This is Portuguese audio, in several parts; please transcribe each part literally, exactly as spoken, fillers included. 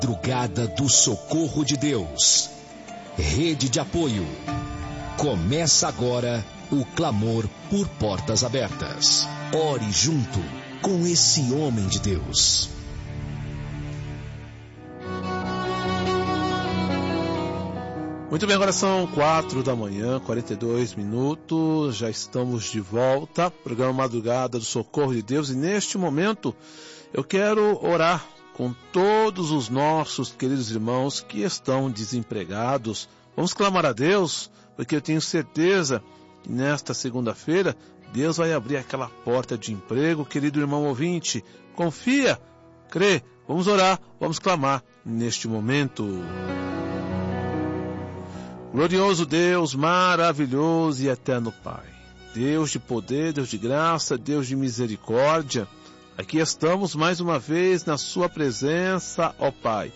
Madrugada do Socorro de Deus. Rede de apoio. Começa agora o clamor por portas abertas. Ore junto com esse homem de Deus. Muito bem, agora são quatro da manhã, quarenta e dois minutos, já estamos de volta, programa Madrugada do Socorro de Deus, e neste momento eu quero orar com todos os nossos queridos irmãos que estão desempregados. Vamos clamar a Deus, porque eu tenho certeza que nesta segunda-feira Deus vai abrir aquela porta de emprego. Querido irmão ouvinte, confia, crê, vamos orar, vamos clamar neste momento. Glorioso Deus, maravilhoso e eterno Pai, Deus de poder, Deus de graça, Deus de misericórdia, aqui estamos mais uma vez na sua presença, ó Pai.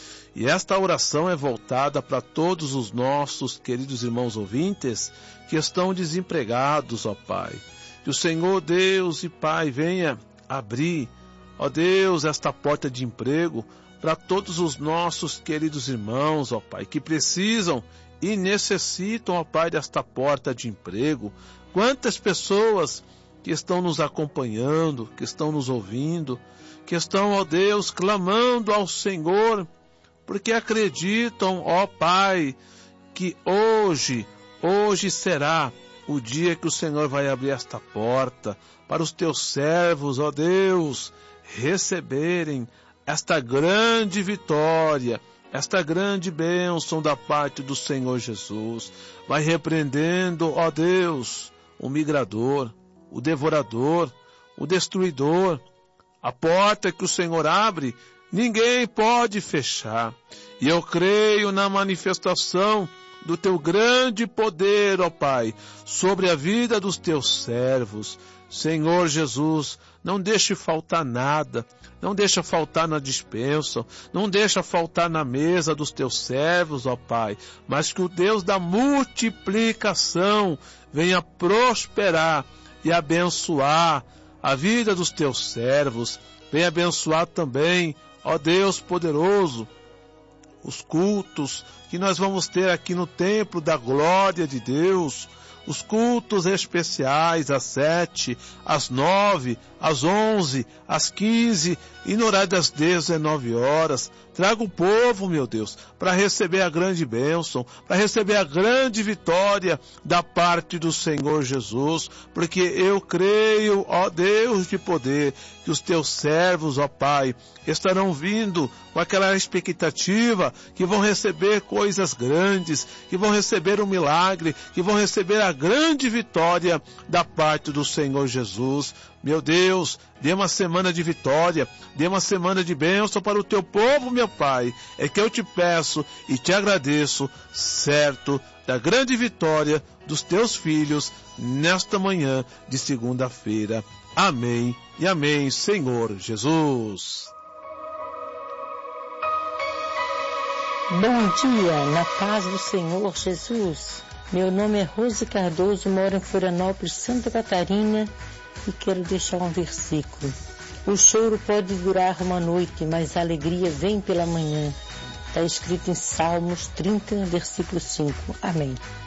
E esta oração é voltada para todos os nossos queridos irmãos ouvintes que estão desempregados, ó Pai. Que o Senhor Deus e Pai venha abrir, ó Deus, esta porta de emprego para todos os nossos queridos irmãos, ó Pai, que precisam e necessitam, ó Pai, desta porta de emprego. Quantas pessoas que estão nos acompanhando, que estão nos ouvindo, que estão, ó Deus, clamando ao Senhor, porque acreditam, ó Pai, que hoje, hoje será o dia que o Senhor vai abrir esta porta para os teus servos, ó Deus, receberem esta grande vitória, esta grande bênção da parte do Senhor Jesus. Vai repreendendo, ó Deus, o migrador, o devorador, o destruidor. A porta que o Senhor abre, ninguém pode fechar. E eu creio na manifestação do teu grande poder, ó Pai, sobre a vida dos teus servos. Senhor Jesus, não deixe faltar nada, não deixa faltar na dispensa, não deixa faltar na mesa dos teus servos, ó Pai, mas que o Deus da multiplicação venha prosperar e abençoar a vida dos teus servos, venha abençoar também, ó Deus poderoso, os cultos que nós vamos ter aqui no templo da glória de Deus, os cultos especiais às sete, às nove, às onze, às quinze e no horário das dezenove horas. Traga o povo, meu Deus, para receber a grande bênção, para receber a grande vitória da parte do Senhor Jesus, porque eu creio, ó Deus de poder, que os teus servos, ó Pai, estarão vindo com aquela expectativa que vão receber coisas grandes, que vão receber um milagre, que vão receber a grande vitória da parte do Senhor Jesus. Meu Deus, dê uma semana de vitória, dê uma semana de bênção para o teu povo, meu Pai. É que eu te peço e te agradeço, certo, da grande vitória dos teus filhos nesta manhã de segunda-feira. Amém e amém, Senhor Jesus. Bom dia, na paz do Senhor Jesus. Meu nome é Rose Cardoso, moro em Florianópolis, Santa Catarina, e quero deixar um versículo. O choro pode durar uma noite, mas a alegria vem pela manhã. Está escrito em Salmos trinta, versículo cinco. Amém.